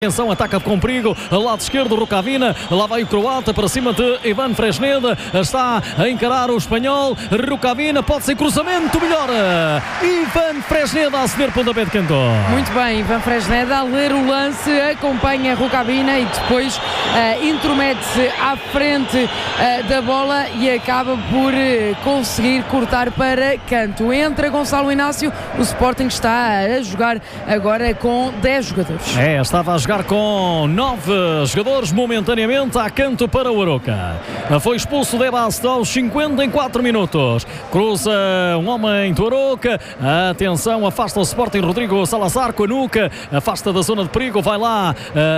Atenção, ataca com perigo, lado esquerdo, Rukavina, lá vai o croata para cima de Ivan Fresneda, está a encarar o espanhol, Rukavina, pode ser cruzamento, melhor, Ivan Fresneda a ceder pontapé de canto. Muito bem, Ivan Fresneda a ler o lance, acompanha Rukavina e depois intromete-se à frente da bola e acaba por conseguir cortar para canto. Entra Gonçalo Inácio, o Sporting está a jogar agora com 10 jogadores. Estava a jogar com 9 jogadores momentaneamente a canto para o Arouca. Foi expulso de Bast aos 54 minutos. Cruza um homem do Arouca. Atenção, afasta o Sporting Rodrigo Salazar com a nuca. Afasta da zona de perigo. Vai lá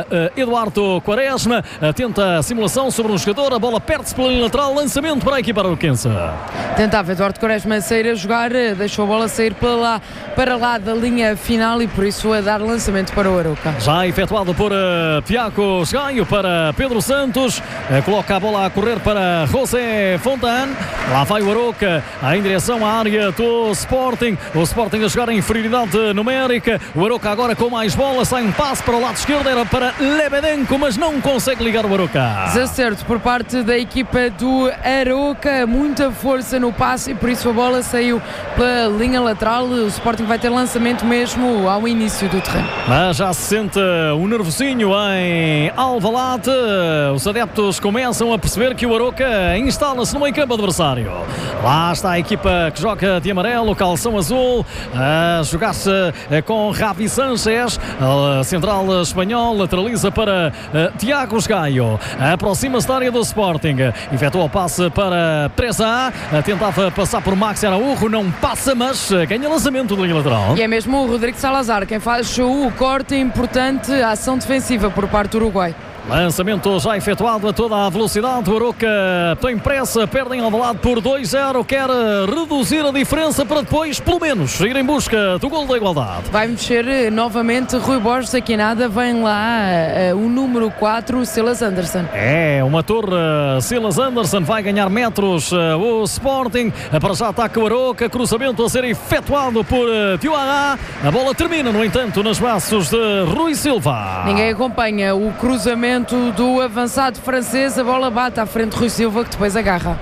Eduardo Quaresma. Tenta a simulação sobre um jogador. A bola perde-se pela linha lateral. Lançamento para a equipa arauquense. Tentava Eduardo Quaresma sair a jogar. Deixou a bola sair para lá da linha final e por isso a dar lançamento para o Arouca. Já efetuado por Tiago Gaio para Pedro Santos, coloca a bola a correr para José Fontane, lá vai o Arouca em direção à área do Sporting, o Sporting a jogar em inferioridade numérica, o Arouca agora com mais bola, sai um passe para o lado esquerdo, era para Lebedenko, mas não consegue ligar o Arouca. Desacerto por parte da equipa do Arouca, muita força no passe e por isso a bola saiu pela linha lateral, o Sporting vai ter lançamento mesmo ao início do terreno. Mas já se sente um nervosinho em Alvalade. Os adeptos começam a perceber que o Arouca instala-se no meio campo adversário. Lá está a equipa que joga de amarelo, calção azul, a jogar-se com Ravi Sanchez, central espanhol, lateraliza para Tiago Gaio, aproxima-se da área do Sporting, efetua o passe para Treza, tentava passar por Max Araújo, não passa, mas ganha lançamento de linha lateral. E é mesmo o Rodrigo Salazar quem faz o corte importante, a ação defensiva por parte do Uruguai. Lançamento já efetuado a toda a velocidade. O Arouca tem pressa, perde em Alvalade por 2-0, quer reduzir a diferença para depois, pelo menos, ir em busca do gol da igualdade. Vai mexer novamente Rui Borges, aqui nada, vem lá o número 4, Silas Anderson. Uma torre, Silas Anderson vai ganhar metros, o Sporting, para já ataca o Arouca, cruzamento a ser efetuado por Tiuará, a bola termina, no entanto, nos braços de Rui Silva. Ninguém acompanha o cruzamento do avançado francês, a bola bate à frente de Rui Silva que depois agarra.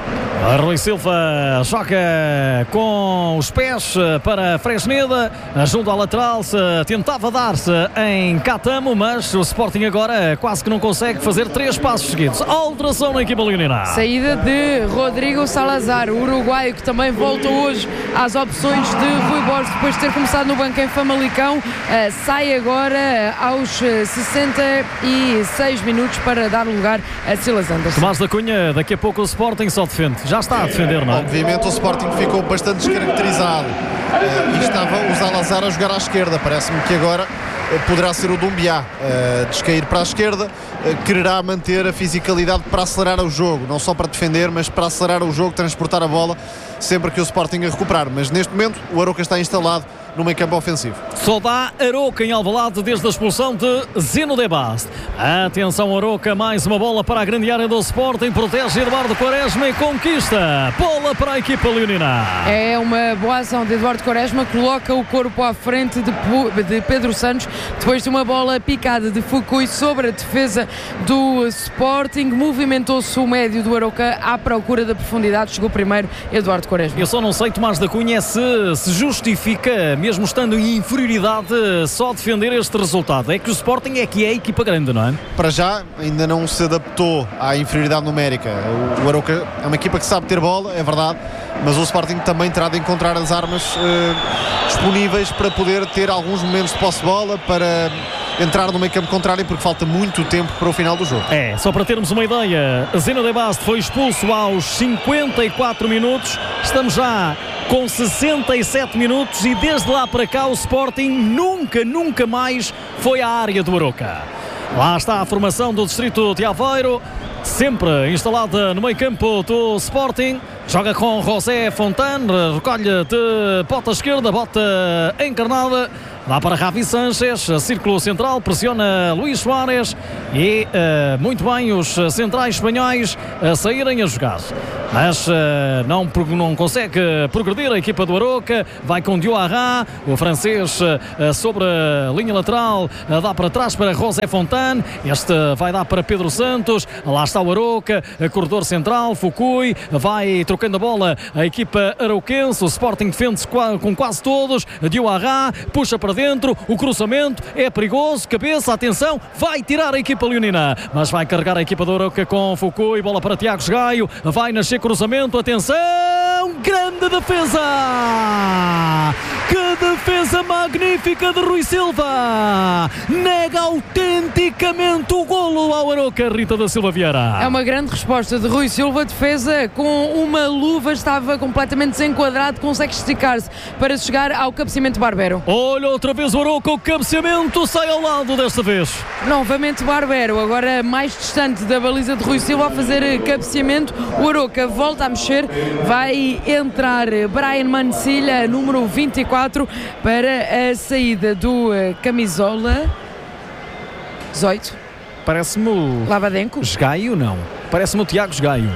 Rui Silva joga com os pés para Fresneda, junto à lateral, tentava dar-se em Catamo, mas o Sporting agora quase que não consegue fazer 3 passos seguidos. Alteração na equipa leonina. Saída de Rodrigo Salazar, o uruguaio que também volta hoje às opções de Rui Borges depois de ter começado no banco em Famalicão, sai agora aos 66 minutos para dar lugar a Silas Anderson. Tomás da Cunha, daqui a pouco o Sporting só defende. Já está a defender, não é? Obviamente o Sporting ficou bastante descaracterizado e estava o Salazar a jogar à esquerda. Parece-me que agora poderá ser o Doumbia descair para a esquerda, quererá manter a fisicalidade para acelerar o jogo, não só para defender, mas para acelerar o jogo, transportar a bola sempre que o Sporting a recuperar. Mas neste momento o Arouca está instalado no meio campo ofensivo. Só dá Arouca em Alvalade desde a expulsão de Zeno de Bast. Atenção Arouca, mais uma bola para a grande área do Sporting, protege Eduardo Quaresma e conquista. Bola para a equipa leonina. É uma boa ação de Eduardo Quaresma, coloca o corpo à frente de Pedro Santos, depois de uma bola picada de Fukui sobre a defesa do Sporting, movimentou-se o médio do Arouca à procura da profundidade, chegou primeiro Eduardo Quaresma. Eu só não sei, Tomás da Cunha, se justifica, mesmo estando em inferioridade, só defender este resultado. É que o Sporting é que é a equipa grande, não é? Para já ainda não se adaptou à inferioridade numérica. O Arouca é uma equipa que sabe ter bola, é verdade, mas o Sporting também terá de encontrar as armas disponíveis para poder ter alguns momentos de posse de bola, para entrar no meio campo contrário, porque falta muito tempo para o final do jogo. Só para termos uma ideia, Zeno de Bast foi expulso aos 54 minutos, estamos já com 67 minutos e desde lá para cá o Sporting nunca mais foi à área do Arouca. Lá está a formação do distrito de Aveiro. sempre instalada no meio campo do Sporting. Joga com José Fontane, recolhe de bota esquerda, bota encarnada. Dá para Ravi Sanchez, círculo central, pressiona Luís Soares e muito bem os centrais espanhóis a saírem a jogar. Mas não consegue progredir a equipa do Aroca. Vai com Diarra, o francês sobre a linha lateral, dá para trás para José Fontane. Este vai dar para Pedro Santos. Lá está o Aroca, corredor central, Fukui, vai trocando a bola a equipa arauquense. O Sporting defende-se com quase todos. Diarra puxa para dentro, o cruzamento é perigoso, cabeça, atenção, vai tirar a equipa leonina, mas vai carregar a equipa do Aroca com Fukui, bola para Tiago Gaio, vai nascer cruzamento, atenção, grande defesa, que defesa magnífica de Rui Silva, nega autenticamente o golo ao Aroca, Rita da Silva Vieira. É uma grande resposta de Rui Silva, defesa com uma luva, estava completamente desenquadrado, consegue esticar-se para chegar ao cabeceamento Barbero. Olha outra vez o Aroca, o cabeceamento sai ao lado desta vez. Novamente Barbero, agora mais distante da baliza de Rui Silva a fazer cabeceamento. O Aroca volta a mexer, vai entrar Brian Mancilha, número 24, para a saída do camisola 18. Parece-me o Lavadenko. Gaio, não. Parece-me o Tiago Gaio.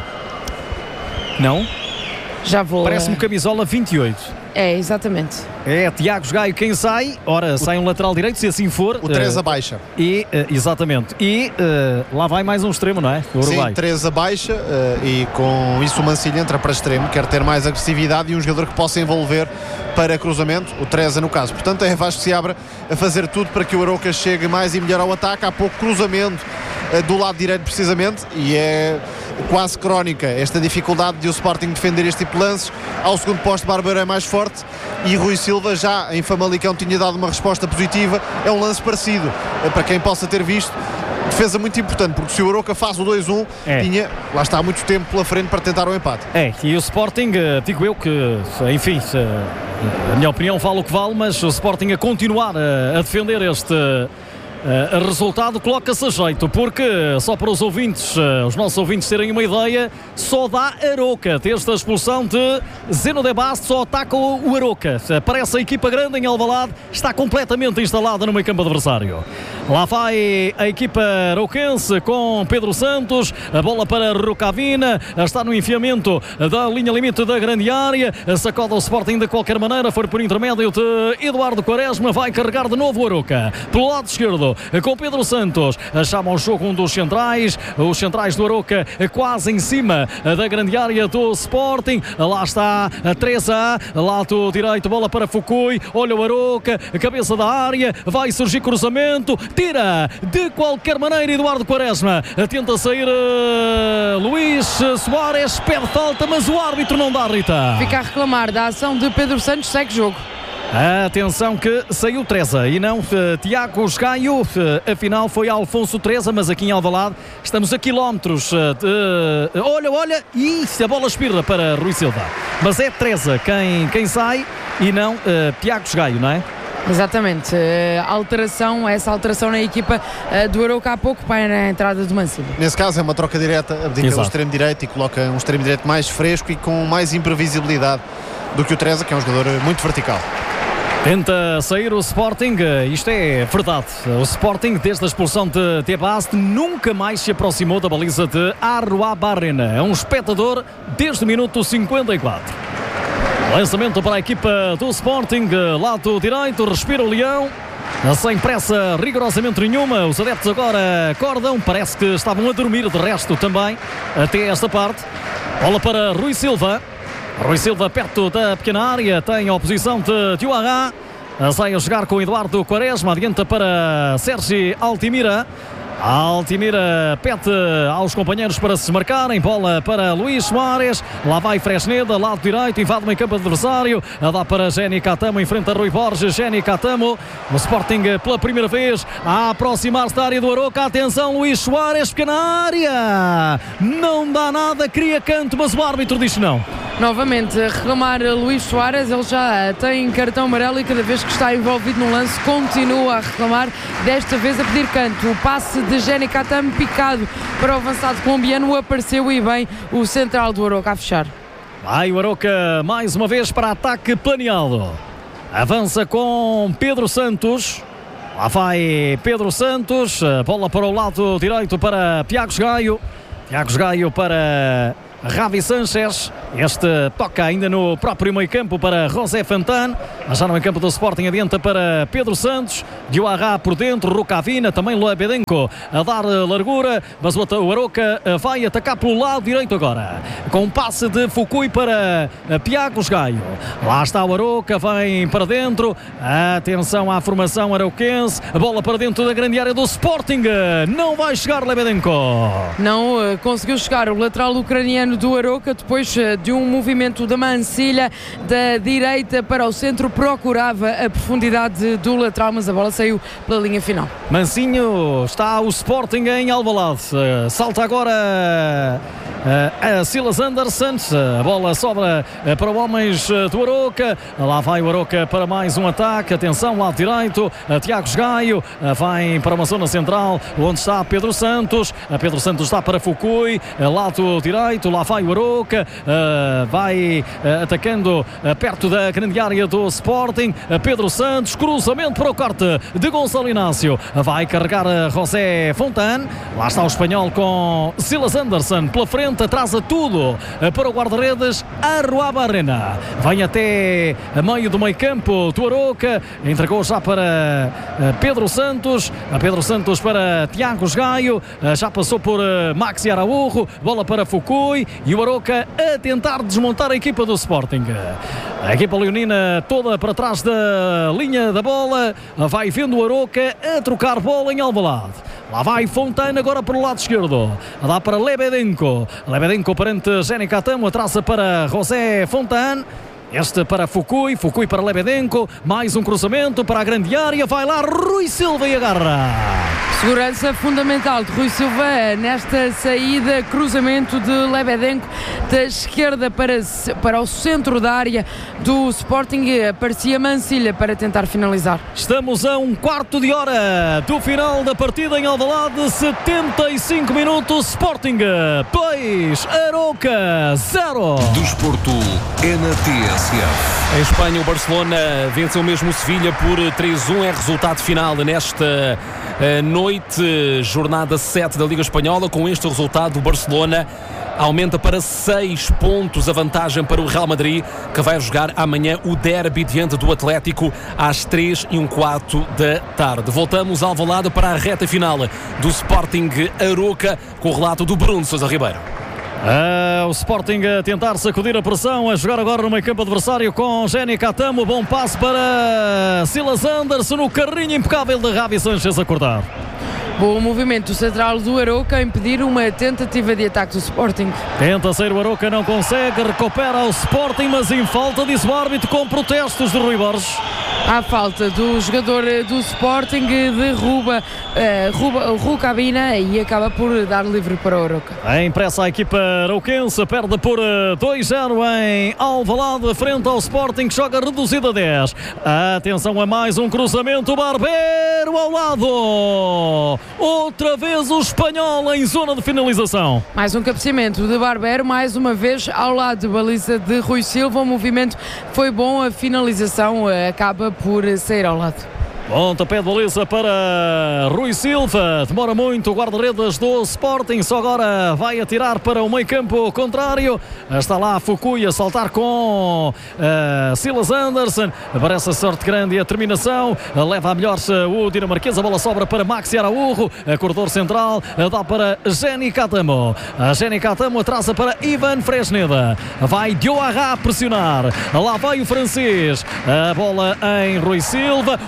Não? Já vou. Parece-me camisola 28. É, exatamente. É Tiago Gaio quem sai. Ora, sai um lateral direito, se assim for. O 3 abaixa. E, exatamente. E lá vai mais um extremo, não é? O Uruguai. Sim, 3 abaixa e com isso o Mancilha entra para extremo. Quer ter mais agressividade e um jogador que possa envolver para cruzamento. O Treza no caso. Portanto, é Vasco Seabra a fazer tudo para que o Aroca chegue mais e melhor ao ataque. Há pouco cruzamento do lado direito precisamente e é quase crónica esta dificuldade de o Sporting defender este tipo de lances. Ao segundo posto Bárbaro é mais forte e Rui Silva já em Famalicão tinha dado uma resposta positiva. É um lance parecido para quem possa ter visto. Defesa muito importante, porque se o Aroca faz o 2-1 tinha, lá está, muito tempo pela frente para tentar o empate. E o Sporting, digo eu que, enfim, a minha opinião vale o que vale, mas o Sporting a continuar a defender este resultado coloca-se a jeito, porque só para os ouvintes, os nossos ouvintes terem uma ideia, só dá Aroca. Desde a expulsão de Zeno de Basto, só ataca o Aroca. Parece a equipa grande em Alvalade, está completamente instalada no meio campo adversário. Lá vai a equipa arauquense com Pedro Santos, a bola para Rukavina, está no enfiamento da linha limite da grande área, sacode o Sporting de qualquer maneira, foi por intermédio de Eduardo Quaresma, vai carregar de novo o Aroca. Pelo lado esquerdo, com Pedro Santos, chama ao jogo um dos centrais, os centrais do Aroca quase em cima da grande área do Sporting. Lá está a 3A, lado direito, bola para Fukui, olha o Aroca, cabeça da área, vai surgir cruzamento, tira de qualquer maneira Eduardo Quaresma, tenta sair Luís Soares, pede falta, mas o árbitro não dá, Rita. Fica a reclamar da ação de Pedro Santos, segue jogo. Atenção que saiu Treza e não Tiago Gaio, afinal foi Alfonso Treza, mas aqui em Alvalade estamos a quilómetros de... Olha, e a bola espirra para Rui Silva, mas é Treza quem sai e não Tiago Gaio, não é? Exatamente, essa alteração na equipa do Aroca há pouco para a entrada do Mancilha. Nesse caso é uma troca direta, abdica o extremo direito e coloca um extremo direito mais fresco e com mais imprevisibilidade do que o Treza, que é um jogador muito vertical. Tenta sair o Sporting, isto é verdade. O Sporting, desde a expulsão de Tebaste, nunca mais se aproximou da baliza de Arruabarrena. É um espectador desde o minuto 54. Lançamento para a equipa do Sporting, lado direito, respira o Leão. Sem pressa rigorosamente nenhuma, os adeptos agora acordam, parece que estavam a dormir de resto também, até esta parte. Bola para Rui Silva. Rui Silva perto da pequena área, tem a oposição de Diarra, sai a jogar com Eduardo Quaresma, adianta para Sérgio Altimira. Altimira pede aos companheiros para se desmarcarem, bola para Luís Soares, lá vai Fresneda, lado direito, invade o meio campo adversário, dá para Géni Catamo, enfrenta Rui Borges, Géni Catamo, o Sporting pela primeira vez a aproximar-se da área do Aroca, atenção Luís Soares, pequena área, não dá nada, cria canto, mas o árbitro diz não. Novamente a reclamar Luís Soares, ele já tem cartão amarelo e cada vez que está envolvido no lance continua a reclamar, desta vez a pedir canto. O passe de Geni Katam picado para o avançado colombiano, apareceu e bem o central do Aroca a fechar. Vai o Aroca mais uma vez para ataque planeado. Avança com Pedro Santos. Lá vai Pedro Santos. Bola para o lado direito para Tiago Gaio. Tiago Gaio para Ravi Sanchez. Este toca ainda no próprio meio campo para José Fantan. Mas já no meio campo do Sporting adianta para Pedro Santos. Diarra por dentro, Rukavina, também Lebedenko a dar largura. Mas o Aroca vai atacar pelo lado direito agora. Com um passe de Fukui para Tiago Gaio. Lá está o Aroca, vem para dentro. Atenção à formação arauquense. A bola para dentro da grande área do Sporting. Não vai chegar Lebedenko. Não conseguiu chegar o lateral ucraniano do Aroca depois de um movimento da Mancilha da direita para o centro, procurava a profundidade do lateral, mas a bola saiu pela linha final. Mancinho, está o Sporting em Alvalade. Salta agora a Silas Anderson. A bola sobra para homens do Aroca. Lá vai o Aroca para mais um ataque. Atenção, lado direito. Tiago Gaio vai para uma zona central onde está Pedro Santos. Pedro Santos está para Fukui. Lado direito. Lá vai o Aroca. Vai atacando perto da grande área do Sporting. Pedro Santos. Cruzamento para o corte de Gonçalo Inácio. Vai carregar José Fontan. Lá está o espanhol com Silas Anderson pela frente. Atrasa tudo para o guarda-redes Arrua Barrena. Vem até a meio do meio campo do Aroca. Entregou já para Pedro Santos. Pedro Santos para Tiago Gaio. Já passou por Maxi Araújo. Bola para Fukui. E o Aroca a tentar desmontar a equipa do Sporting. A equipa leonina toda para trás da linha da bola. Vai vendo o Aroca a trocar bola em Alvalade. Lá vai Fontana agora para o lado esquerdo. Dá para Lebedenko. Lebedenko perante Geni Katam. Atrasa para José Fontan. Este para Fukui. Fukui para Lebedenko. Mais um cruzamento para a grande área. Vai lá Rui Silva e agarra. Segurança fundamental de Rui Silva nesta saída. Cruzamento de Lebedenko da esquerda para o centro da área do Sporting. Aparecia Mancilha para tentar finalizar. Estamos a um quarto de hora do final da partida em Alvalade. 75 minutos. Sporting 2, Aroca 0. Desporto é na TSF. Em Espanha, o Barcelona venceu mesmo o Sevilha por 3-1. É resultado final nesta noite, jornada 7 da Liga Espanhola. Com este resultado, o Barcelona aumenta para 6 pontos a vantagem para o Real Madrid, que vai jogar amanhã o derby diante do Atlético às 3:15 da tarde. Voltamos ao Alvalade para a reta final do Sporting Aroca, com o relato do Bruno Sousa Ribeiro. O Sporting a tentar sacudir a pressão, a jogar agora no meio campo adversário com Geni Katam. Bom passe para Silas Anderson, o carrinho impecável de Ravi Sanchez a cortar. Bom movimento central do Aroca a impedir uma tentativa de ataque do Sporting. Tenta sair o Aroca, não consegue, recupera o Sporting, mas em falta, diz o árbitro, com protestos de Rui Borges. À falta do jogador do Sporting, derruba o Rukavina e acaba por dar livre para o Aroca. É impressa a equipa arauquense, perde por 2-0 em Alvalade, frente ao Sporting, que joga reduzido a 10. Atenção a mais um cruzamento, Barbeiro ao lado. Outra vez o espanhol em zona de finalização. Mais um cabeceamento de Barbeiro, mais uma vez ao lado de baliza de Rui Silva. O movimento foi bom, a finalização acaba por sair ao lado. Pontapé de baliza para Rui Silva. Demora muito o guarda-redes do Sporting. Só agora vai atirar para o meio campo contrário. Está lá Fukui a saltar com Silas Anderson. Parece a sorte grande e a terminação. Leva a melhor o dinamarquês. A bola sobra para Maxi Araújo. Corredor central. Dá para Geni Katam. Geni Katam atrasa para Ivan Fresneda. Vai Diarra a pressionar. Lá vai o francês. A bola em Rui Silva. Olha o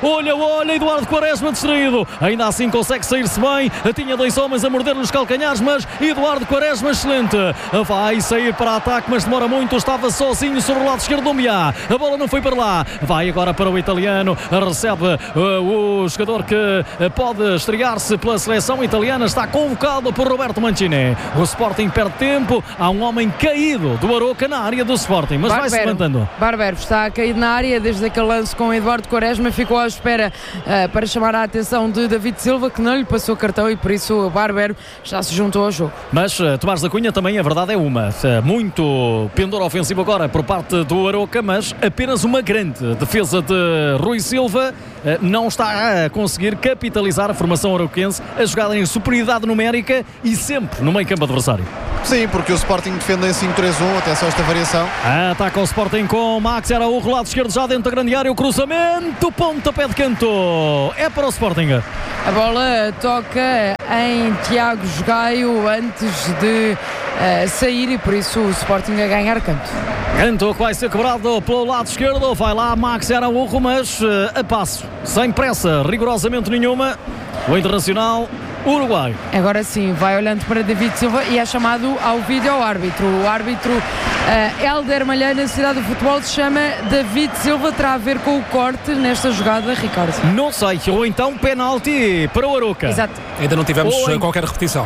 olha, Eduardo Quaresma distraído, ainda assim consegue sair-se bem, tinha 2 homens a morder nos calcanhares, mas Eduardo Quaresma excelente, vai sair para ataque, mas demora muito, estava sozinho sobre o lado esquerdo do Dumbiá, a bola não foi para lá, vai agora para o italiano, recebe o jogador que pode estrear-se pela seleção italiana, está convocado por Roberto Mancini. O Sporting perde tempo, há um homem caído do Aroca na área do Sporting, mas vai-se levantando. Barbero está caído na área desde aquele lance com Eduardo Quaresma, ficou à espera para chamar a atenção de David Silva, que não lhe passou cartão, e por isso o Barbero já se juntou ao jogo. Mas Tomás da Cunha também, a verdade é uma, muito pendor ofensivo agora por parte do Aroca, mas apenas uma grande defesa de Rui Silva não está a conseguir capitalizar a formação arauquense, a jogada em superioridade numérica e sempre no meio campo adversário. Sim, porque o Sporting defende em 5-3-1, atenção a esta variação. Ataca o Sporting com Max Araújo, lado esquerdo já dentro da grande área, o cruzamento, pontapé de canto, é para o Sporting. A bola toca em Tiago Gaio antes de sair, e por isso o Sporting a ganhar canto. Canto que vai ser quebrado pelo lado esquerdo, vai lá Max Araújo, mas a passo, sem pressa rigorosamente nenhuma, o Internacional Uruguai. Agora sim, vai olhando para David Silva e é chamado ao vídeo-árbitro. O árbitro Hélder Malheiro, na Cidade do Futebol, se chama David Silva. Terá a ver com o corte nesta jogada, Ricardo? Não sei, ou então penalti para o Aroca. Exato. Ainda não tivemos qualquer repetição.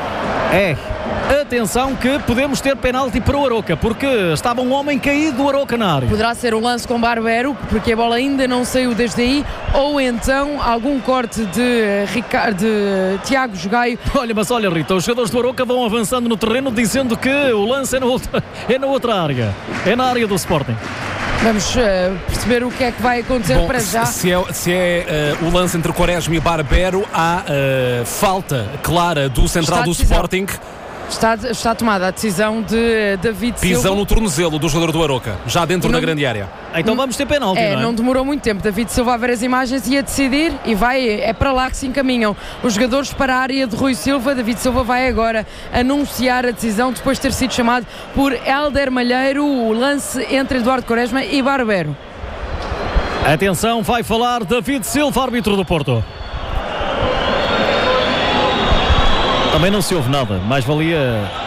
Atenção que podemos ter penalti para o Aroca, porque estava um homem caído do Aroca na área. Poderá ser o lance com Barbero, porque a bola ainda não saiu desde aí, ou então algum corte de Tiago Gaio. Olha Rita, os jogadores do Aroca vão avançando no terreno dizendo que o lance é na outra área, é na área do Sporting. Vamos perceber o que é que vai acontecer. Bom, para já. Se é o lance entre Quaresma e Barbero, há falta clara do central do Sporting. Está tomada a decisão de David Silva. Pisão no tornozelo do jogador do Aroca, já dentro da grande área. Então vamos ter penalti, não é? Não demorou muito tempo. David Silva a ver as imagens e a decidir, e é para lá que se encaminham os jogadores para a área de Rui Silva. David Silva vai agora anunciar a decisão depois de ter sido chamado por Hélder Malheiro, o lance entre Eduardo Quaresma e Barbero. Atenção, vai falar David Silva, árbitro do Porto. Também não se ouve nada, mais valia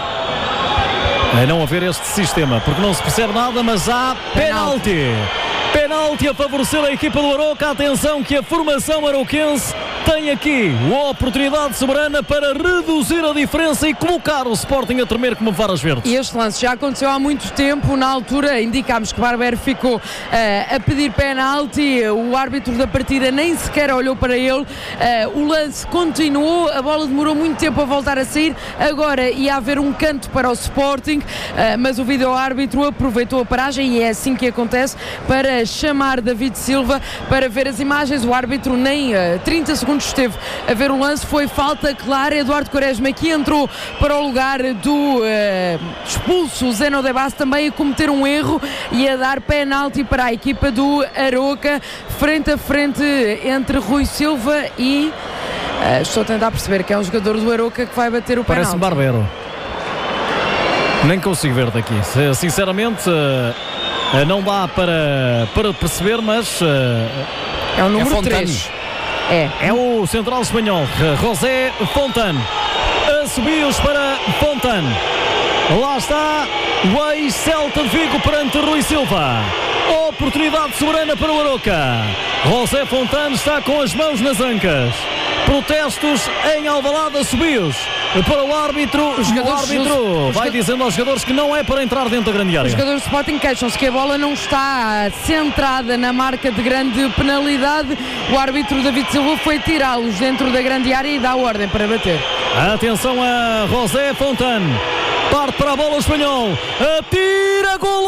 não haver este sistema, porque não se percebe nada, mas há penalti. Penalti a favorecer a equipa do Aroca. Atenção que a formação arauquense tem aqui a oportunidade soberana para reduzir a diferença e colocar o Sporting a tremer como varas verdes. E este lance já aconteceu há muito tempo. Na altura indicámos que Barbero ficou a pedir penalti, o árbitro da partida nem sequer olhou para ele, o lance continuou, a bola demorou muito tempo a voltar a sair, agora ia haver um canto para o Sporting, mas o vídeo-árbitro aproveitou a paragem, e é assim que acontece, para chamar David Silva para ver as imagens. O árbitro nem 30 segundos esteve a ver o lance, foi falta clara. Eduardo Quaresma, que entrou para o lugar do expulso Zeno de Bas, também a cometer um erro e a dar penalti para a equipa do Aroca, frente a frente entre Rui Silva e estou a tentar perceber que é um jogador do Aroca que vai bater o penalti. Parece-me Barbero, nem consigo ver daqui, sinceramente. Não dá para perceber, mas é o número 3. É o central espanhol, José Fontane. Assobios para Fontane. Lá está o ex-Celta de Vigo perante Rui Silva. Oportunidade soberana para o Aroca. José Fontane está com as mãos nas ancas. Protestos em Alvalade, assobios para o árbitro. O árbitro vai dizendo aos jogadores que não é para entrar dentro da grande área. Os jogadores do Sporting queixam-se que a bola não está centrada na marca de grande penalidade. O árbitro David Silva foi tirá-los dentro da grande área e dá ordem para bater. Atenção a José Fontane. Parte para a bola o espanhol. Atira, gol!